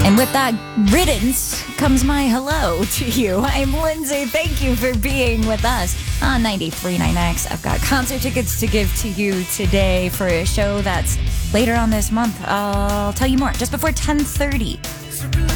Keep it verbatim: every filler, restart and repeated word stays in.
And with that riddance comes my hello to you. I'm Lindsay. Thank you for being with us on ninety-three point nine X. I've got concert tickets to give to you today for a show that's later on this month. I'll tell you more just before ten thirty.